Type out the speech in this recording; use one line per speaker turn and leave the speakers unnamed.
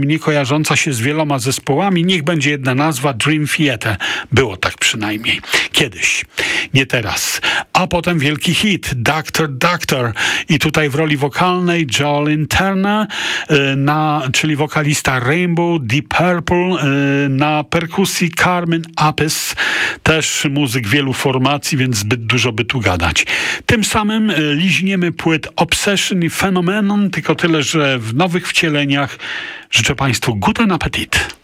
nie kojarząca się z wieloma zespołami. Niech będzie jedna nazwa, Dream Theater. Było tak przynajmniej. Kiedyś. Nie teraz. A potem wielki hit, Doctor. I tutaj w roli wokalnej Jolene Turner, czyli wokalista Rainbow, Deep Purple, na perkusji Carmen Appice, też muzyk wielu formacji, więc zbyt dużo by tu gadać. Tym samym liźniemy płyt Obsession i Phenomenon, tylko tyle, że w nowych wcieleniach. Życzę Państwu guten Appetit.